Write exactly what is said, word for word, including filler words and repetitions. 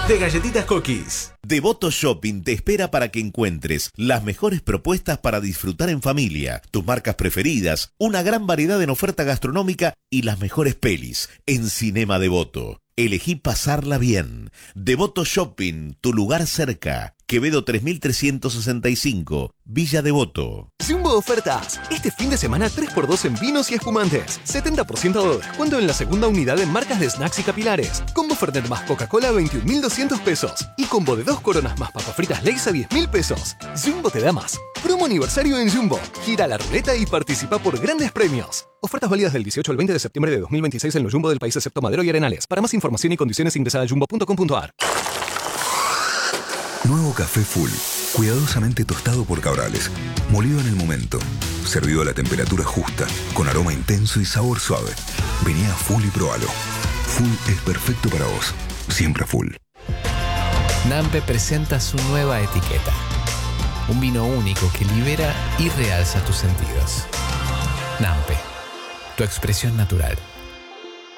de galletitas Cookies. Devoto Shopping te espera para que encuentres las mejores propuestas para disfrutar en familia, tus marcas preferidas, una gran variedad en oferta gastronómica y las mejores pelis en Cinema Devoto. Elegí pasarla bien. Devoto Shopping, tu lugar cerca. Quevedo tres mil trescientos sesenta y cinco, Villa Devoto. Jumbo Ofertas. Este fin de semana tres por dos en vinos y espumantes. setenta por ciento de descuento en la segunda unidad en marcas de snacks y capilares. Combo Fernet más Coca-Cola veintiún mil doscientos pesos. Y combo de dos coronas más papas fritas Lay's a diez mil pesos. Jumbo te da más. Promo aniversario en Jumbo. Gira la ruleta y participa por grandes premios. Ofertas válidas del dieciocho al veinte de septiembre de dos mil veintiséis en los Jumbo del país excepto Madero y Arenales. Para más información y condiciones ingresa a jumbo punto com punto a r. Nuevo café Full, cuidadosamente tostado por Cabrales, molido en el momento, servido a la temperatura justa, con aroma intenso y sabor suave. Vení a Full y probalo. Full es perfecto para vos, siempre Full. Nampe presenta su nueva etiqueta. Un vino único que libera y realza tus sentidos. Nampe, tu expresión natural.